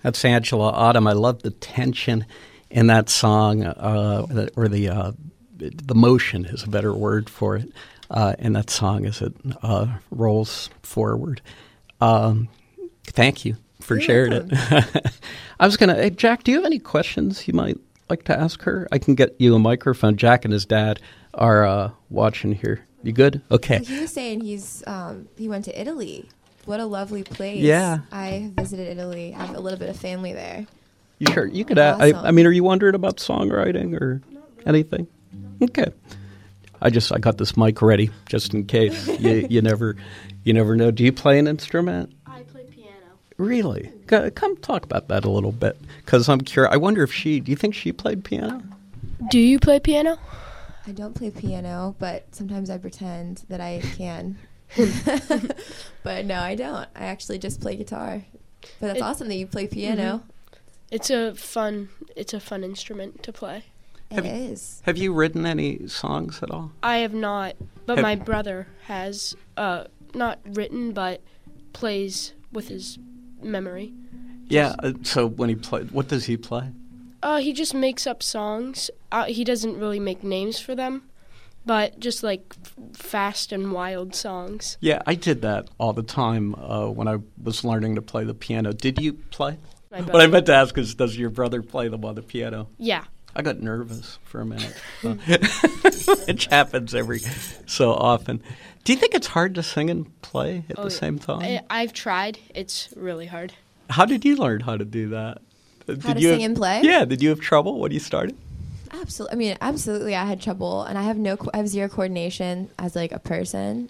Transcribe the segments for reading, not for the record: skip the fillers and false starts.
That's Angela Autumn. I love the tension in that song, or the motion is a better word for it, in that song as it rolls forward. Thank you for sharing it. I was going to, Jack, do you have any questions you might like to ask her? I can get you a microphone. Jack and his dad are watching here. You good? Okay. He was saying he went to Italy. What a lovely place. Yeah. I visited Italy. I have a little bit of family there. You sure? You could Awesome. I mean, are you wondering about songwriting or anything? Okay. I got this mic ready just in case. You never know. Do you play an instrument? I play piano. Really? Come talk about that a little bit, because I'm curious. I wonder do you think she played piano? Do you play piano? I don't play piano, but sometimes I pretend that I can. But no, I don't. I actually just play guitar. But that's awesome that you play piano. Mm-hmm. It's a fun instrument to play. It is. Have you written any songs at all? I have not, but my brother has not written, but plays with his memory. Yeah. So when he played, what does he play? He just makes up songs. He doesn't really make names for them, but just like fast and wild songs. Yeah, I did that all the time when I was learning to play the piano. Did you play? What I meant to ask is, does your brother play them on the piano? Yeah. I got nervous for a minute. It happens every so often. Do you think it's hard to sing and play at the same time? I've tried. It's really hard. How did you learn how to do that? How to sing and play? Yeah. Did you have trouble when you started? Absolutely. I had trouble, and I have zero coordination as like a person.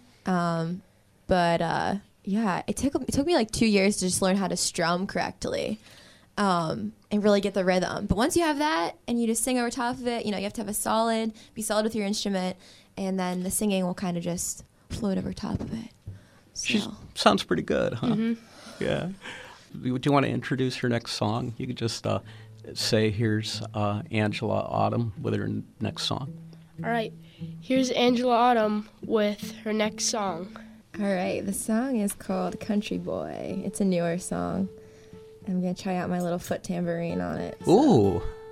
Yeah, it took me like 2 years to just learn how to strum correctly, and really get the rhythm. But once you have that, and you just sing over top of it, you have to have be solid with your instrument, and then the singing will kind of just float over top of it. So. She sounds pretty good, huh? Mm-hmm. Yeah. Do you want to introduce her next song? You could just say, here's Angela Autumn with her next song. All right. Here's Angela Autumn with her next song. All right. The song is called Country Boy. It's a newer song. I'm going to try out my little foot tambourine on it. So. Ooh.